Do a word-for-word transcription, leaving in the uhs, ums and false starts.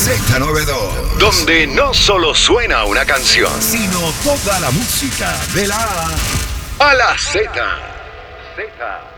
Z noventa y dos. Donde no solo suena una canción, sino toda la música de la A a la Z. Z.